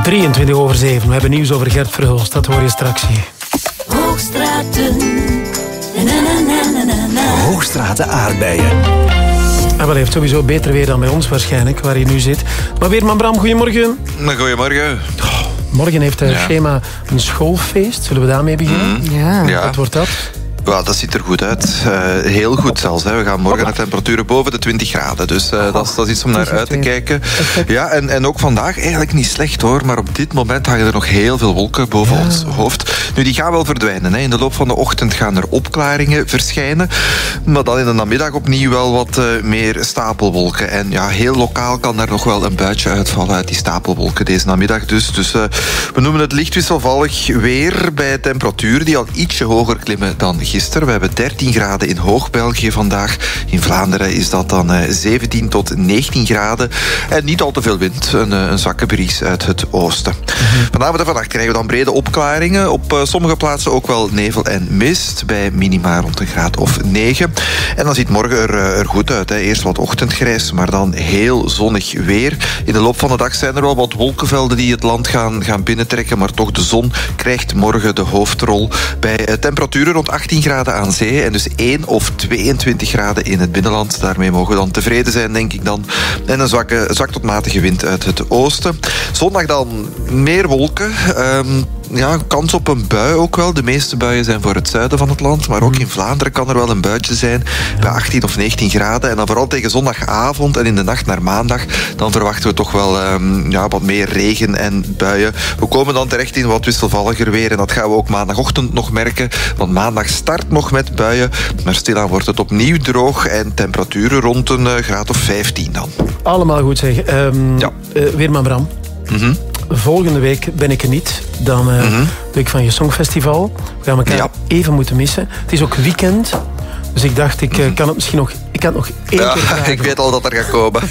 7:23. We hebben nieuws over Gert Verhulst. Dat hoor je straks hier. Hoogstraten. Hoogstraten aardbeien. Hij heeft sowieso beter weer dan bij ons waarschijnlijk, waar hij nu zit. Maar Weerman Bram, goedemorgen. Goedemorgen. Morgen heeft het schema een schoolfeest. Zullen we daarmee beginnen? Ja. Wat wordt dat? Ja, dat ziet er goed uit. Heel goed zelfs. Hè. We gaan morgen naar temperaturen boven de 20 graden. Dus dat is iets om naar uit te kijken. Ja, en ook vandaag eigenlijk niet slecht hoor. Maar op dit moment hangen er nog heel veel wolken boven ons hoofd. Nu, die gaan wel verdwijnen. Hè. In de loop van de ochtend gaan er opklaringen verschijnen. Maar dan in de namiddag opnieuw wel wat meer stapelwolken. En ja, heel lokaal kan daar nog wel een buitje uitvallen uit die stapelwolken deze namiddag. Dus we noemen het licht wisselvallig weer bij temperaturen die al ietsje hoger klimmen dan gisteren. We hebben 13 graden in Hoog-België vandaag. In Vlaanderen is dat dan 17 tot 19 graden. En niet al te veel wind. Een zwakke bries uit het oosten. Vanavond en vannacht krijgen we dan brede opklaringen. Op sommige plaatsen ook wel nevel en mist. Bij minima rond een graad of 9. En dan ziet morgen er goed uit. Hè. Eerst wat ochtendgrijs, maar dan heel zonnig weer. In de loop van de dag zijn er wel wat wolkenvelden die het land gaan binnentrekken. Maar toch, de zon krijgt morgen de hoofdrol. Bij temperaturen rond 18 graden aan zee en dus 1 of 22 graden in het binnenland. Daarmee mogen we dan tevreden zijn, denk ik dan. En een zwak tot matige wind uit het oosten. Zondag dan meer wolken. Kans op een bui ook wel. De meeste buien zijn voor het zuiden van het land. Maar ook in Vlaanderen kan er wel een buitje zijn. Bij 18 of 19 graden. En dan vooral tegen zondagavond en in de nacht naar maandag. Dan verwachten we toch wel wat meer regen en buien. We komen dan terecht in wat wisselvalliger weer. En dat gaan we ook maandagochtend nog merken. Want maandag start nog met buien. Maar stilaan wordt het opnieuw droog. En temperaturen rond een graad of 15 dan. Allemaal goed zeg. Weerman Bram. Volgende week ben ik er niet. Dan week van je Songfestival. We gaan elkaar even moeten missen. Het is ook weekend. Dus ik dacht, ik kan het misschien nog... Ik kan het nog één keer vragen. Ik weet al dat er gaat komen.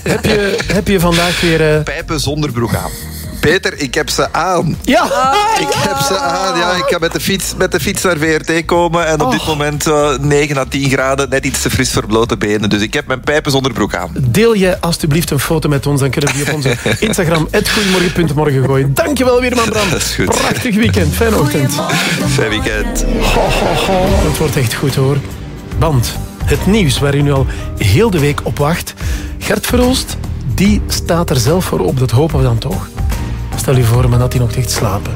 Heb je vandaag weer... Pijpen zonder broek aan. Peter, ik heb ze aan. Ja! Ik heb ze aan. Ja, ik ga met de fiets naar VRT komen. En op dit moment 9 à 10 graden. Net iets te fris voor blote benen. Dus ik heb mijn pijpen zonder broek aan. Deel je alstublieft een foto met ons. Dan kunnen we die op onze Instagram @goeiemorgen.morgen gooien. Dankjewel, Weerman Bram. Dat is goed. Prachtig weekend. Fijne ochtend. Fijn weekend. Het wordt echt goed hoor. Want het nieuws waar u nu al heel de week op wacht. Gert Verhulst, die staat er zelf voor op. Dat hopen we dan toch. Stel je voor, maar dat hij nog ligt slapen.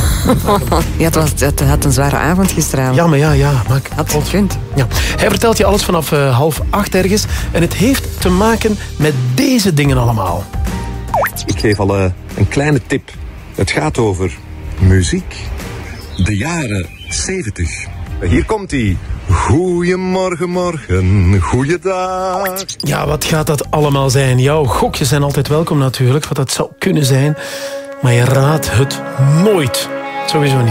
Ja, het had een zware avond gisteravond. Ja, maar ja. Had gekund. Ja. Hij vertelt je alles vanaf 7:30 ergens. En het heeft te maken met deze dingen allemaal. Ik geef al een kleine tip. Het gaat over muziek. De jaren 70. Hier komt hij. Goedemorgen, morgen, goeiedag. Ja, wat gaat dat allemaal zijn? Jouw gokjes zijn altijd welkom natuurlijk, wat dat zou kunnen zijn. Maar je raadt het nooit. Sowieso niet.